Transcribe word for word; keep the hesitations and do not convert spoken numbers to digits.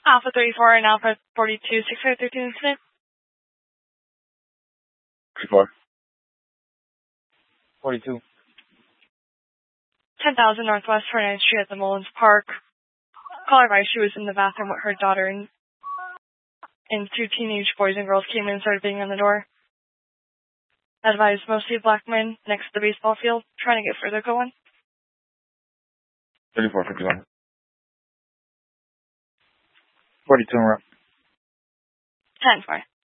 Alpha thirty-four and Alpha forty-two, six five thirteen incident. thirty-four. forty-two. ten thousand Northwest twenty-ninth Street at the Mullins Park. Caller advised she was in the bathroom with her daughter and, and two teenage boys and girls came in and started banging on the door. Advised mostly black men next to the baseball field, trying to get further going. thirty-four fifty-one. forty-two, we're up. ten, sorry.